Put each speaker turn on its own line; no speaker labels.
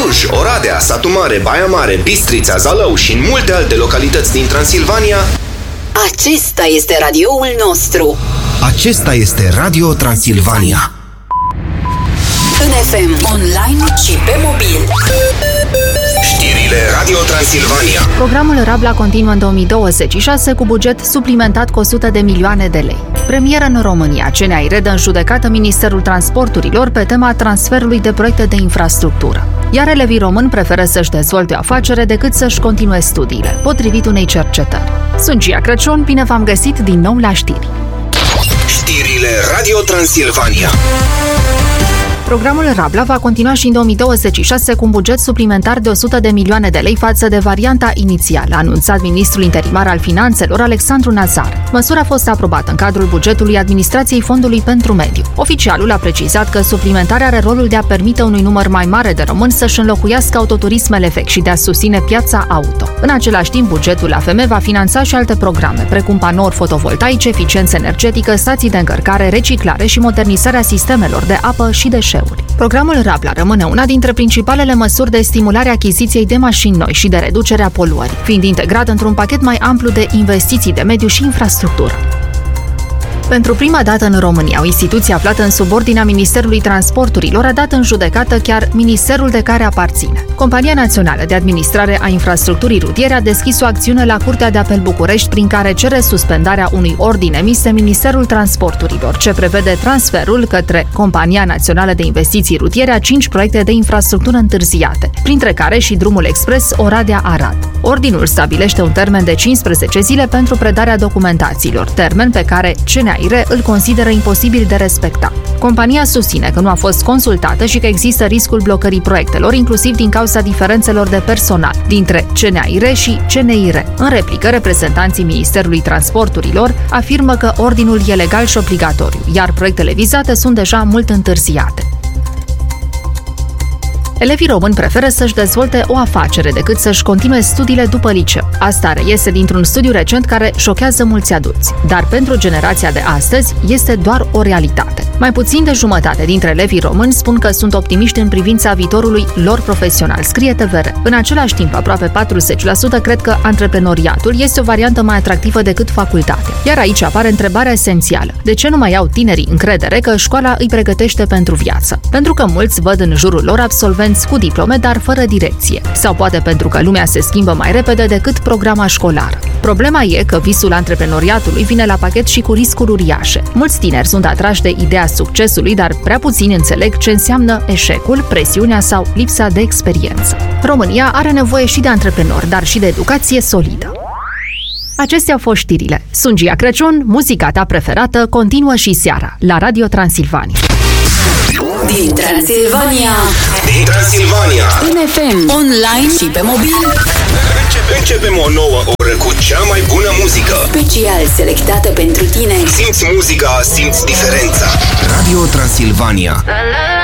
Cluj, Oradea, Satu Mare, Baia Mare, Bistrița, Zalău și în multe alte localități din Transilvania.
Acesta este radioul nostru.
Acesta este Radio Transilvania.
În FM, online și pe mobil.
Știrile Radio Transilvania.
Programul Rabla continuă în 2026 cu buget suplimentat cu 100 de milioane de lei. Premieră în România, CNAIR dă în judecată Ministerul Transporturilor pe tema transferului de proiecte de infrastructură. Iar elevii români preferă să-și dezvolte o afacere decât să-și continue studiile, potrivit unei cercetări. Sunt Gia Crăciun, bine v-am găsit din nou la știri.
Știrile Radio Transilvania.
Programul Rabla va continua și în 2026 cu un buget suplimentar de 100 de milioane de lei față de varianta inițială, a anunțat ministrul interimar al finanțelor, Alexandru Nazar. Măsura a fost aprobată în cadrul bugetului Administrației Fondului pentru Mediu. Oficialul a precizat că suplimentarea are rolul de a permite unui număr mai mare de români să-și înlocuiască autoturismele vechi și de a susține piața auto. În același timp, bugetul AFM va finanța și alte programe, precum panouri fotovoltaice, eficiență energetică, stații de încărcare, reciclare și modernizarea sistemelor de apă și deșeuri. Programul Rabla rămâne una dintre principalele măsuri de stimulare a achiziției de mașini noi și de reducerea poluării, fiind integrat într-un pachet mai amplu de investiții de mediu și infrastructură. Pentru prima dată în România, o instituție aflată în subordinea Ministerului Transporturilor a dat în judecată chiar ministerul de care aparține. Compania Națională de Administrare a Infrastructurii Rutiere a deschis o acțiune la Curtea de Apel București prin care cere suspendarea unui ordin emis de Ministerul Transporturilor, ce prevede transferul către Compania Națională de Investiții Rutiere a 5 proiecte de infrastructură întârziate, printre care și drumul expres Oradea-Arad. Ordinul stabilește un termen de 15 zile pentru predarea documentațiilor, termen pe care CNAIR îl consideră imposibil de respectat. Compania susține că nu a fost consultată și că există riscul blocării proiectelor, inclusiv din cauza diferențelor de personal dintre CNAIR și CNIR. În replică, reprezentanții Ministerului Transporturilor afirmă că ordinul e legal și obligatoriu, iar proiectele vizate sunt deja mult întârziate. Elevii români preferă să-și dezvolte o afacere decât să-și continue studiile după liceu. Asta reiese dintr-un studiu recent care șochează mulți adulți. Dar pentru generația de astăzi este doar o realitate. Mai puțin de jumătate dintre elevii români spun că sunt optimiști în privința viitorului lor profesional, scrie TVR. În același timp, aproape 40% cred că antreprenoriatul este o variantă mai atractivă decât facultatea. Iar aici apare întrebarea esențială. De ce nu mai au tinerii încredere că școala îi pregătește pentru viață? Pentru că mulți văd în jurul lor absolvenți cu diplome, dar fără direcție. Sau poate pentru că lumea se schimbă mai repede decât programa școlară. Problema e că visul antreprenoriatului vine la pachet și cu riscuri uriașe. Mulți tineri sunt atrași de ideea succesului, dar prea puțini înțeleg ce înseamnă eșecul, presiunea sau lipsa de experiență. România are nevoie și de antreprenori, dar și de educație solidă. Acestea au fost știrile. Sunt Gia Crăciun, muzica ta preferată continuă și seara la Radio Transilvania.
Din Transilvania.
Din Transilvania.
În FM, online și pe mobil.
Începem o nouă oră cu cea mai bună muzică.
Special selectată pentru tine.
Simți muzica, simți diferența. Radio Transilvania.